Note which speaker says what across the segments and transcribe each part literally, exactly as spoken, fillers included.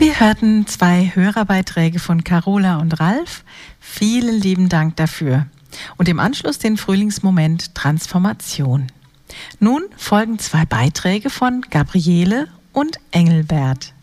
Speaker 1: Wir hörten zwei Hörerbeiträge von Carola und Ralf. Vielen lieben Dank dafür. Und im Anschluss den Frühlingsmoment Transformation. Nun folgen zwei Beiträge von Gabriele und Engelbert.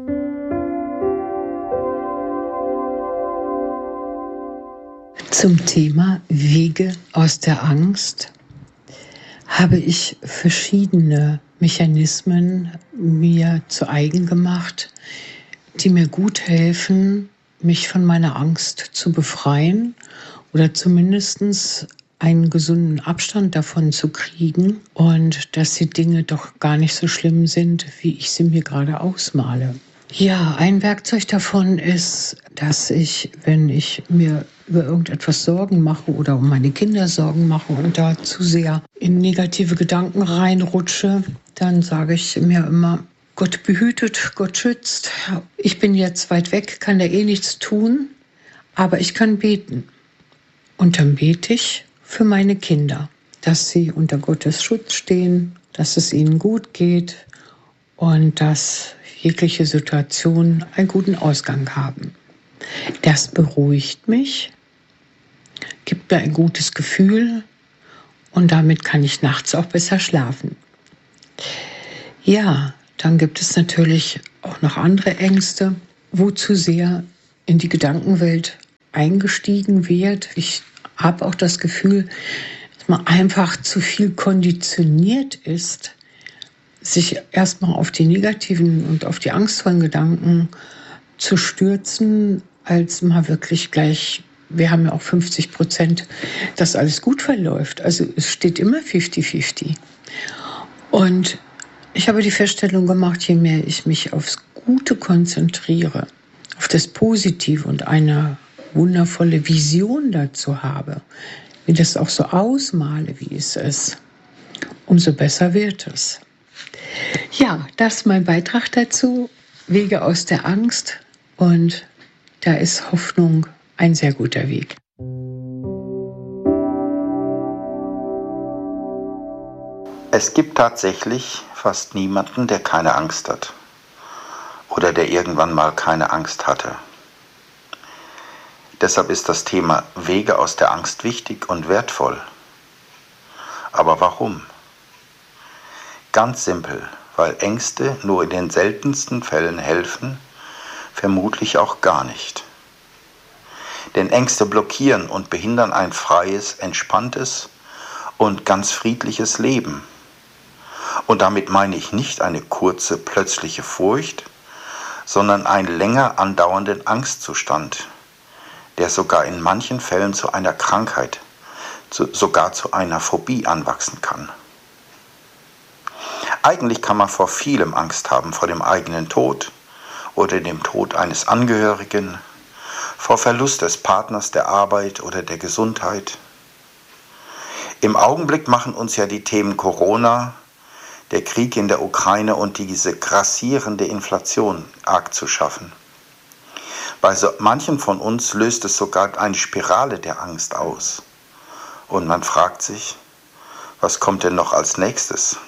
Speaker 2: Zum Thema Wege aus der Angst habe ich verschiedene Mechanismen mir zu eigen gemacht, die mir gut helfen, mich von meiner Angst zu befreien oder zumindest einen gesunden Abstand davon zu kriegen und dass die Dinge doch gar nicht so schlimm sind, wie ich sie mir gerade ausmale. Ja, ein Werkzeug davon ist, dass ich, wenn ich mir über irgendetwas Sorgen mache oder um meine Kinder Sorgen mache und da zu sehr in negative Gedanken reinrutsche, dann sage ich mir immer, Gott behütet, Gott schützt. Ich bin jetzt weit weg, kann da eh nichts tun, aber ich kann beten. Und dann bete ich für meine Kinder, dass sie unter Gottes Schutz stehen, dass es ihnen gut geht und dass jegliche Situationen einen guten Ausgang haben. Das beruhigt mich, gibt mir ein gutes Gefühl und damit kann ich nachts auch besser schlafen. Ja, dann gibt es natürlich auch noch andere Ängste, wo zu sehr in die Gedankenwelt eingestiegen wird. Ich habe auch das Gefühl, dass man einfach zu viel konditioniert ist, sich erstmal auf die negativen und auf die angstvollen Gedanken zu stürzen, als mal wirklich gleich, wir haben ja auch fünfzig Prozent, dass alles gut verläuft. Also es steht immer fünfzig fünfzig. Und ich habe die Feststellung gemacht, je mehr ich mich aufs Gute konzentriere, auf das Positive und eine wundervolle Vision dazu habe, wie das auch so ausmale, wie es ist, umso besser wird es. Ja, das ist mein Beitrag dazu, Wege aus der Angst, und da ist Hoffnung ein sehr guter Weg.
Speaker 3: Es gibt tatsächlich fast niemanden, der keine Angst hat oder der irgendwann mal keine Angst hatte. Deshalb ist das Thema Wege aus der Angst wichtig und wertvoll. Aber warum? Ganz simpel, weil Ängste nur in den seltensten Fällen helfen, vermutlich auch gar nicht. Denn Ängste blockieren und behindern ein freies, entspanntes und ganz friedliches Leben. Und damit meine ich nicht eine kurze, plötzliche Furcht, sondern einen länger andauernden Angstzustand, der sogar in manchen Fällen zu einer Krankheit, zu, sogar zu einer Phobie anwachsen kann. Eigentlich kann man vor vielem Angst haben, vor dem eigenen Tod oder dem Tod eines Angehörigen, vor Verlust des Partners, der Arbeit oder der Gesundheit. Im Augenblick machen uns ja die Themen Corona, der Krieg in der Ukraine und diese grassierende Inflation arg zu schaffen. Bei so manchen von uns löst es sogar eine Spirale der Angst aus. Und man fragt sich, was kommt denn noch als nächstes?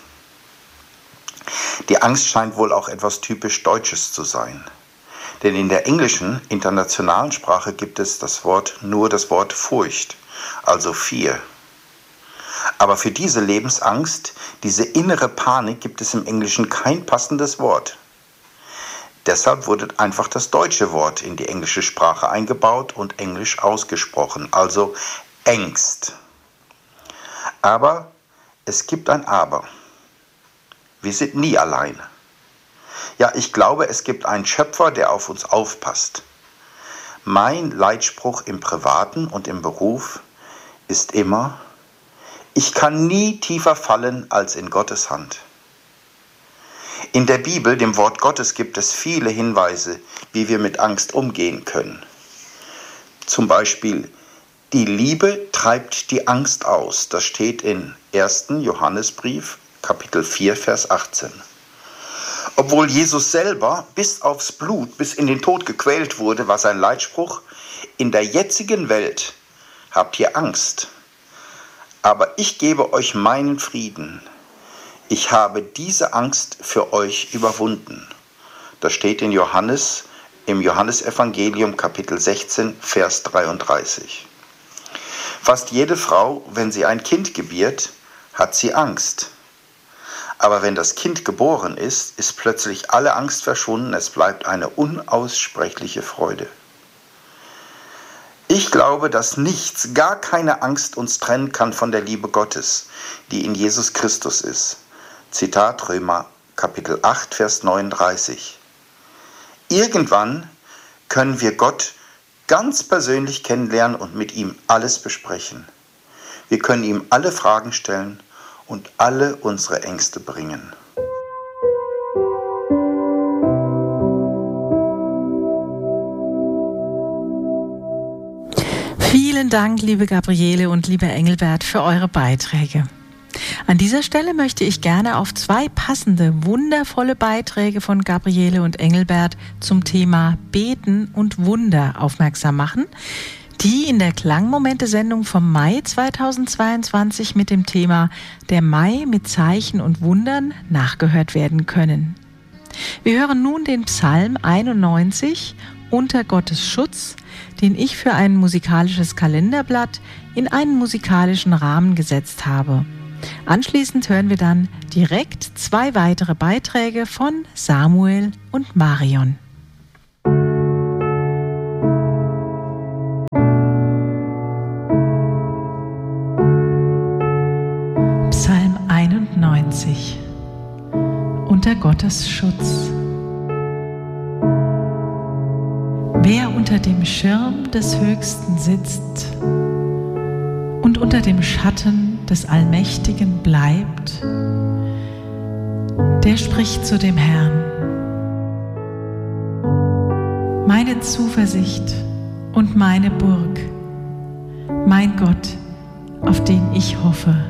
Speaker 3: Die Angst scheint wohl auch etwas typisch Deutsches zu sein. Denn in der englischen, internationalen Sprache gibt es das Wort, nur das Wort Furcht, also Fear. Aber für diese Lebensangst, diese innere Panik, gibt es im Englischen kein passendes Wort. Deshalb wurde einfach das deutsche Wort in die englische Sprache eingebaut und Englisch ausgesprochen, also Ängst. Aber es gibt ein Aber. Wir sind nie allein. Ja, ich glaube, es gibt einen Schöpfer, der auf uns aufpasst. Mein Leitspruch im Privaten und im Beruf ist immer: Ich kann nie tiefer fallen als in Gottes Hand. In der Bibel, dem Wort Gottes, gibt es viele Hinweise, wie wir mit Angst umgehen können. Zum Beispiel, die Liebe treibt die Angst aus. Das steht in ersten Johannesbrief, Kapitel vier, Vers achtzehn. Obwohl Jesus selber bis aufs Blut, bis in den Tod gequält wurde, war sein Leitspruch: In der jetzigen Welt habt ihr Angst. Aber ich gebe euch meinen Frieden. Ich habe diese Angst für euch überwunden. Das steht in Johannes, im Johannesevangelium Kapitel sechzehn, Vers dreiunddreißig. Fast jede Frau, wenn sie ein Kind gebiert, hat sie Angst. Aber wenn das Kind geboren ist, ist plötzlich alle Angst verschwunden, es bleibt eine unaussprechliche Freude. Ich glaube, dass nichts, gar keine Angst uns trennen kann von der Liebe Gottes, die in Jesus Christus ist. Zitat Römer Kapitel acht, Vers neununddreißig. Irgendwann können wir Gott ganz persönlich kennenlernen und mit ihm alles besprechen. Wir können ihm alle Fragen stellen und alle unsere Ängste bringen.
Speaker 1: Vielen Dank, liebe Gabriele und lieber Engelbert, für eure Beiträge. An dieser Stelle möchte ich gerne auf zwei passende, wundervolle Beiträge von Gabriele und Engelbert zum Thema Beten und Wunder aufmerksam machen, die in der Klangmomente-Sendung vom Mai zweitausendzweiundzwanzig mit dem Thema Der Mai mit Zeichen und Wundern nachgehört werden können. Wir hören nun den Psalm einundneunzig, Unter Gottes Schutz, den ich für ein musikalisches Kalenderblatt in einen musikalischen Rahmen gesetzt habe. Anschließend hören wir dann direkt zwei weitere Beiträge von Samuel und Marion. Psalm einundneunzig. Unter Gottes Schutz. Wer unter dem Schirm des Höchsten sitzt und unter dem Schatten des Allmächtigen bleibt, der spricht zu dem Herrn: Meine Zuversicht und meine Burg, mein Gott, auf den ich hoffe.